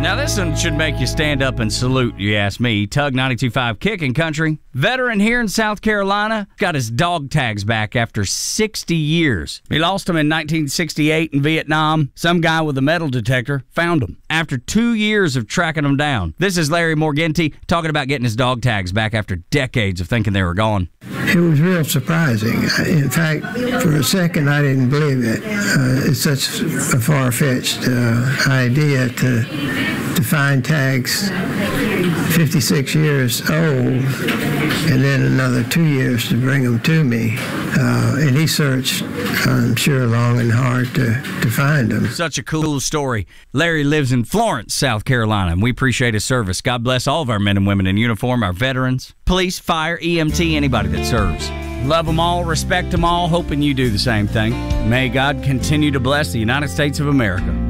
Now, this one should make you stand up and salute, you ask me. Tug 92.5 Kicking Country. Veteran here in South Carolina got his dog tags back after 60 years. He lost them in 1968 in Vietnam. Some guy with a metal detector found them after 2 years of tracking them down. This is Larry Morganti talking about getting his dog tags back after decades of thinking they were gone. It was real surprising. In fact, for a second, I didn't believe it. It's such a far-fetched idea to find tags 56 years old and then another 2 years to bring them to me. And he searched, I'm sure, long and hard to find them. Such a cool story. Larry lives in Florence, South Carolina, and we appreciate his service. God bless all of our men and women in uniform, our veterans, police, fire, EMT, anybody that serves. Love them all, respect them all, hoping you do the same thing. May God continue to bless the United States of America.